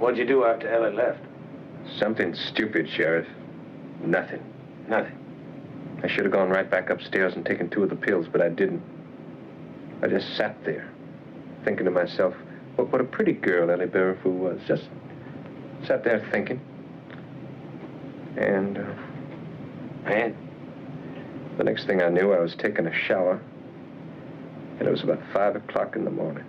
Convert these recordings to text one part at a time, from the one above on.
What'd you do after Elliot left? Something stupid, Sheriff. Nothing. Nothing. I should have gone right back upstairs and taken 2 of the pills, but I didn't. I just sat there, thinking to myself, what a pretty girl Ellie Barafoo was. Just sat there thinking. And the next thing I knew, I was taking a shower, and it was about 5 o'clock in the morning.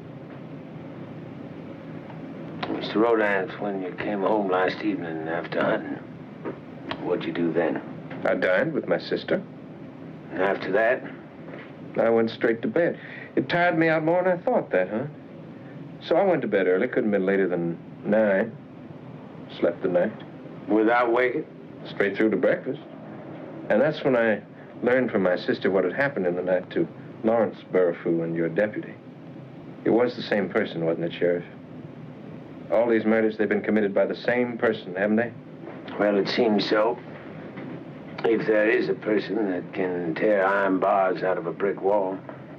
Mr. Rodance, when you came home last evening after hunting, what'd you do then? I dined with my sister. And after that? I went straight to bed. It tired me out more than I thought, that hunt. So I went to bed early. Couldn't have been later than 9. Slept the night. Without waking? Straight through to breakfast. And that's when I learned from my sister what had happened in the night to Lawrence Barafoo and your deputy. It was the same person, wasn't it, Sheriff? All these murders, they've been committed by the same person, haven't they? Well, it seems so. If there is a person that can tear iron bars out of a brick wall.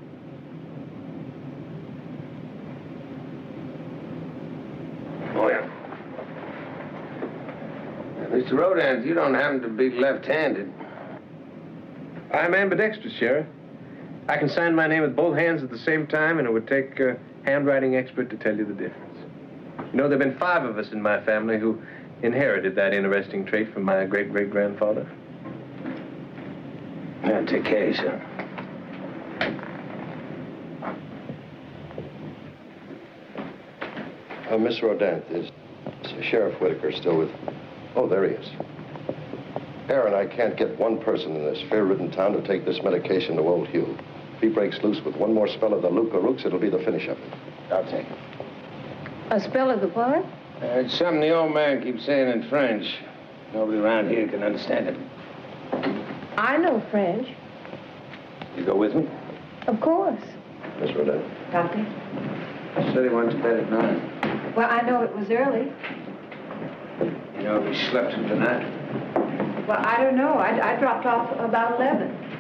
Oh, yeah. Now, Mr. Rodance, you don't happen to be left-handed. I'm ambidextrous, Sheriff. I can sign my name with both hands at the same time, and it would take a handwriting expert to tell you the difference. You know, there have been 5 of us in my family who inherited that interesting trait from my great-great-grandfather. That's a case, huh? Miss Rodant, is Sheriff Whitaker still with... Oh, there he is. Aaron, I can't get one person in this fear-ridden town to take this medication to old Hugh. If he breaks loose with one more spell of the Luca-Rooks, it'll be the finish of it. I'll take it. A spell of the what? It's something the old man keeps saying in French. Nobody around here can understand it. I know French. You go with me? Of course. Miss Rodant. Doctor? Said he went to bed at 9. Well, I know it was early. You know if he slept through the night? Well, I don't know. I dropped off about 11.